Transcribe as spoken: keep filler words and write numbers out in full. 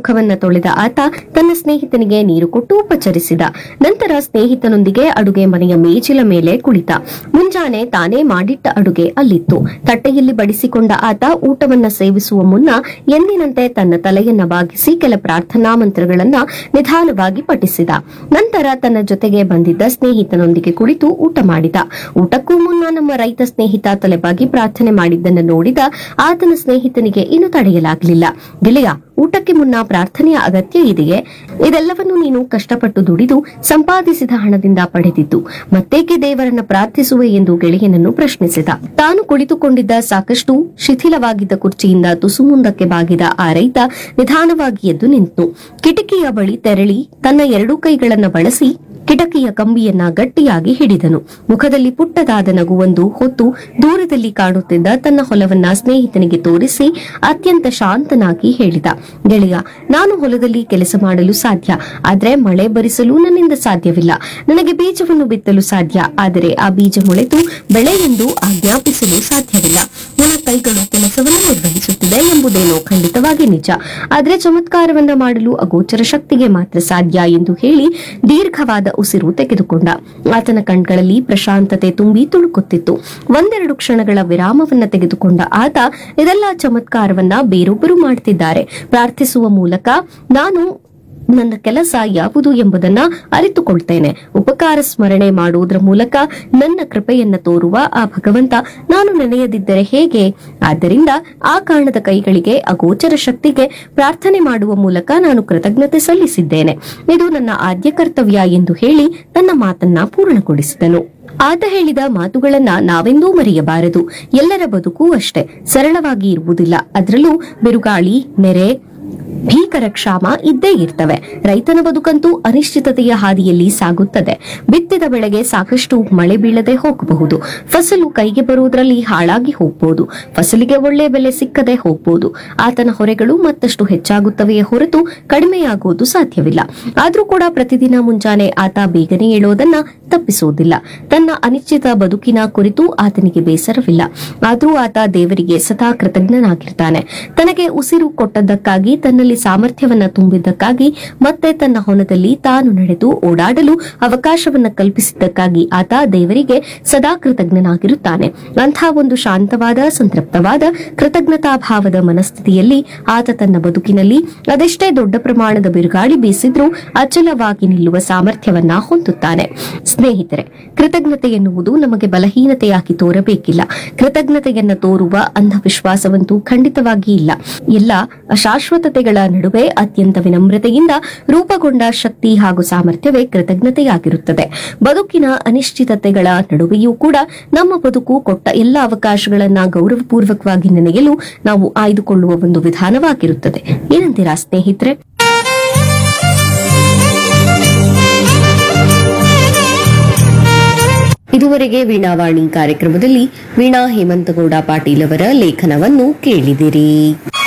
ಮುಖವನ್ನ ತೊಳೆದ ಆತ ತನ್ನ ಸ್ನೇಹಿತನಿಗೆ ನೀರು ಕೊಟ್ಟು ಉಪಚರಿಸಿದ. ನಂತರ ಸ್ನೇಹಿತನೊಂದಿಗೆ ಅಡುಗೆ ಮನೆಯ ಮೇಜಿಲ ಮೇಲೆ ಕುಳಿತ. ಮುಂಜಾನೆ ತಾನೇ ಮಾಡಿಟ್ಟ ಅಡುಗೆ ಅಲ್ಲಿತ್ತು. ತಟ್ಟೆಯಲ್ಲಿ ಬಡಿಸಿಕೊಂಡ ಆತ ಊಟವನ್ನ ಸೇವಿಸುವ ಮುನ್ನ ಎಂದಿನಂತೆ ತನ್ನ ತಲೆಯನ್ನ ಬಾಗಿಸಿ ಕೆಲ ಪ್ರಾರ್ಥನಾ ಮಂತ್ರಗಳನ್ನ ನಿಧಾನವಾಗಿ ಪಠಿಸಿದ. ನಂತರ ತನ್ನ ಜೊತೆಗೆ ಬಂದಿದ್ದ ಸ್ನೇಹಿತನೊಂದಿಗೆ ಕುಳಿತು ಊಟ ಮಾಡಿದ. ಊಟಕ್ಕೂ ಮುನ್ನ ನಮ್ಮ ರೈತ ಸ್ನೇಹಿತ ತಲೆಬಾಗಿ ಪ್ರಾರ್ಥನೆ ಮಾಡಿದ್ದನ್ನು ನೋಡಿದ ಆತನ ಸ್ನೇಹಿತನಿಗೆ ಇನ್ನು ತಡೆಯಲಾಗಲಿಲ್ಲ. ಗೆಳೆಯ, ಊಟಕ್ಕೆ ಮುನ್ನ ಪ್ರಾರ್ಥನೆಯ ಅಗತ್ಯ ಇದೆಯೇ? ಇದೆಲ್ಲವನ್ನು ನೀನು ಕಷ್ಟಪಟ್ಟು ದುಡಿದು ಸಂಪಾದಿಸಿದ ಹಣದಿಂದ ಪಡೆದಿದ್ದು, ಮತ್ತೇಕೆ ದೇವರನ್ನ ಪ್ರಾರ್ಥಿಸುವೆ ಎಂದು ಗೆಳೆಯನನ್ನು ಪ್ರಶ್ನಿಸಿದ. ತಾನು ಕುಳಿತುಕೊಂಡಿದ್ದ ಸಾಕಷ್ಟು ಶಿಥಿಲವಾಗಿದ್ದ ಕುರ್ಚಿಯಿಂದ ತುಸು ಮುಂದಕ್ಕೆ ಬಾಗಿದ ಆ ರೈತ ನಿಧಾನವಾಗಿ ಎದ್ದು ನಿಂತು ಕಿಟಕಿಯ ಬಳಿ ತೆರಳಿ ತನ್ನ ಎರಡೂ ಕೈಗಳನ್ನು ಬಳಸಿ ಕಿಟಕಿಯ ಕಂಬಿಯನ್ನ ಗಟ್ಟಿಯಾಗಿ ಹಿಡಿದನು. ಮುಖದಲ್ಲಿ ಪುಟ್ಟದಾದ ನಗುವೊಂದು ಹೊತ್ತು ದೂರದಲ್ಲಿ ಕಾಣುತ್ತಿದ್ದ ತನ್ನ ಹೊಲವನ್ನ ಸ್ನೇಹಿತನಿಗೆ ತೋರಿಸಿ ಅತ್ಯಂತ ಶಾಂತನಾಗಿ ಹೇಳಿದ, ಗೆಳೆಯ, ನಾನು ಹೊಲದಲ್ಲಿ ಕೆಲಸ ಮಾಡಲು ಸಾಧ್ಯ, ಆದ್ರೆ ಮಳೆ ಬರಿಸಲು ನನ್ನಿಂದ ಸಾಧ್ಯವಿಲ್ಲ. ನನಗೆ ಬೀಜವನ್ನು ಬಿತ್ತಲು ಸಾಧ್ಯ, ಆದರೆ ಆ ಬೀಜ ಮೊಳೆತು ಬೆಳೆ ಎಂದು ಆಜ್ಞಾಪಿಸಲು ಸಾಧ್ಯವಿಲ್ಲ. ನನ್ನ ಕೈಗಳು ಕೆಲಸವನ್ನು ನಿರ್ವಹಿಸುತ್ತಿದೆ ಎಂಬುದೇನೋ ಖಂಡಿತವಾಗಿ ನಿಜ, ಆದರೆ ಚಮತ್ಕಾರವನ್ನ ಮಾಡಲು ಅಗೋಚರ ಶಕ್ತಿಗೆ ಮಾತ್ರ ಸಾಧ್ಯ ಎಂದು ಹೇಳಿ ದೀರ್ಘವಾದ ಉಸಿರು ತೆಗೆದುಕೊಂಡ. ಆತನ ಕಣ್ಗಳಲ್ಲಿ ಪ್ರಶಾಂತತೆ ತುಂಬಿ ತುಳುಕುತ್ತಿತ್ತು. ಒಂದೆರಡು ಕ್ಷಣಗಳ ವಿರಾಮವನ್ನ ತೆಗೆದುಕೊಂಡ ಆತ, ಇದೆಲ್ಲ ಚಮತ್ಕಾರವನ್ನ ಬೇರೊಬ್ಬರು ಮಾಡುತ್ತಿದ್ದಾರೆ. ಪ್ರಾರ್ಥಿಸುವ ಮೂಲಕ ನಾನು ನನ್ನ ಕೆಲಸ ಯಾವುದು ಎಂಬುದನ್ನ ಅರಿತುಕೊಳ್ತೇನೆ. ಉಪಕಾರ ಸ್ಮರಣೆ ಮಾಡುವುದರ ಮೂಲಕ ನನ್ನ ಕೃಪೆಯನ್ನ ತೋರುವ ಆ ಭಗವಂತ ನಾನು ನೆನೆಯದಿದ್ದರೆ ಹೇಗೆ? ಆದ್ದರಿಂದ ಆ ಕಾರಣದ ಕೈಗಳಿಗೆ, ಅಗೋಚರ ಶಕ್ತಿಗೆ ಪ್ರಾರ್ಥನೆ ಮಾಡುವ ಮೂಲಕ ನಾನು ಕೃತಜ್ಞತೆ ಸಲ್ಲಿಸಿದ್ದೇನೆ. ಇದು ನನ್ನ ಆದ್ಯ ಕರ್ತವ್ಯ ಎಂದು ಹೇಳಿ ತನ್ನ ಮಾತನ್ನ ಪೂರ್ಣಗೊಳಿಸಿದನು. ಆತ ಹೇಳಿದ ಮಾತುಗಳನ್ನ ನಾವೆಂದೂ ಮರೆಯಬಾರದು. ಎಲ್ಲರ ಬದುಕು ಅಷ್ಟೇ ಸರಳವಾಗಿ ಇರುವುದಿಲ್ಲ. ಅದರಲ್ಲೂ ಬಿರುಗಾಳಿ, ನೆರೆ, ಭೀಕರ ಕ್ಷಾಮ ಇದ್ದೇ ಇರ್ತವೆ. ರೈತನ ಬದುಕಂತೂ ಅನಿಶ್ಚಿತತೆಯ ಹಾದಿಯಲ್ಲಿ ಸಾಗುತ್ತದೆ. ಬಿತ್ತಿದ ಬೆಳೆಗೆ ಸಾಕಷ್ಟು ಮಳೆ ಬೀಳದೆ ಹೋಗಬಹುದು. ಫಸಲು ಕೈಗೆ ಬರುವುದರಲ್ಲಿ ಹಾಳಾಗಿ ಹೋಗಬಹುದು. ಫಸಲಿಗೆ ಒಳ್ಳೆ ಬೆಲೆ ಸಿಕ್ಕದೆ ಹೋಗಬಹುದು. ಆತನ ಹೊರೆಗಳು ಮತ್ತಷ್ಟು ಹೆಚ್ಚಾಗುತ್ತವೆಯೇ ಹೊರತು ಕಡಿಮೆಯಾಗುವುದು ಸಾಧ್ಯವಿಲ್ಲ. ಆದ್ರೂ ಕೂಡ ಪ್ರತಿದಿನ ಮುಂಜಾನೆ ಆತ ಬೇಗನೆ ಏಳೋದನ್ನ ತಪ್ಪಿಸುವುದಿಲ್ಲ. ತನ್ನ ಅನಿಶ್ಚಿತ ಬದುಕಿನ ಕುರಿತು ಆತನಿಗೆ ಬೇಸರವಿಲ್ಲ. ಆದ್ರೂ ಆತ ದೇವರಿಗೆ ಸದಾ ಕೃತಜ್ಞನಾಗಿರ್ತಾನೆ. ತನಗೆ ಉಸಿರು ಕೊಟ್ಟದ್ದಕ್ಕಾಗಿ, ತನ್ನಲ್ಲಿ ಸಾಮರ್ಥ್ಯವನ್ನ ತುಂಬಿದ್ದಕ್ಕಾಗಿ, ಮತ್ತೆ ತನ್ನ ಹೊಲದಲ್ಲಿ ತಾನು ನಡೆದು ಓಡಾಡಲು ಅವಕಾಶವನ್ನ ಕಲ್ಪಿಸಿದ್ದಕ್ಕಾಗಿ ಆತ ದೇವರಿಗೆ ಸದಾ ಕೃತಜ್ಞನಾಗಿರುತ್ತಾನೆ. ಅಂಥ ಒಂದು ಶಾಂತವಾದ, ಸಂತೃಪ್ತವಾದ, ಕೃತಜ್ಞತಾ ಭಾವದ ಮನಸ್ಥಿತಿಯಲ್ಲಿ ಆತ ತನ್ನ ಬದುಕಿನಲ್ಲಿ ಅದೆಷ್ಟೇ ದೊಡ್ಡ ಪ್ರಮಾಣದ ಬಿರುಗಾಳಿ ಬೀಸಿದ್ರೂ ಅಚಲವಾಗಿ ನಿಲ್ಲುವ ಸಾಮರ್ಥ್ಯವನ್ನ ಹೊಂದುತ್ತಾನೆ. ಸ್ನೇಹಿತರೆ, ಕೃತಜ್ಞತೆ ಎನ್ನುವುದು ನಮಗೆ ಬಲಹೀನತೆಯಾಗಿ ತೋರಬೇಕಿಲ್ಲ. ಕೃತಜ್ಞತೆಯನ್ನ ತೋರುವ ಅಂಧವಿಶ್ವಾಸವಂತೂ ಖಂಡಿತವಾಗಿ ಇಲ್ಲ. ಎಲ್ಲ ಅಶಾಶ್ವತತೆಗಳ ನಡುವೆ ಅತ್ಯಂತ ವಿನಮ್ರತೆಯಿಂದ ರೂಪುಗೊಂಡ ಶಕ್ತಿ ಹಾಗೂ ಸಾಮರ್ಥ್ಯವೇ ಕೃತಜ್ಞತೆಯಾಗಿರುತ್ತದೆ. ಬದುಕಿನ ಅನಿಶ್ಚಿತತೆಗಳ ನಡುವೆಯೂ ಕೂಡ ನಮ್ಮ ಬದುಕು ಕೊಟ್ಟ ಎಲ್ಲ ಅವಕಾಶಗಳನ್ನ ಗೌರವಪೂರ್ವಕವಾಗಿ ನೆನೆಯಲು ನಾವು ಆಯ್ದುಕೊಳ್ಳುವ ಒಂದು ವಿಧಾನವಾಗಿರುತ್ತದೆ. ಏನಂತೀರಾ ಸ್ನೇಹಿತರೆ? ಇದುವರೆಗೆ ವೀಣಾವಾಣಿ ಕಾರ್ಯಕ್ರಮದಲ್ಲಿ ವೀಣಾ ಹೇಮಂತಗೌಡ ಪಾಟೀಲ್ ಅವರ ಲೇಖನವನ್ನು ಕೇಳಿದಿರಿ.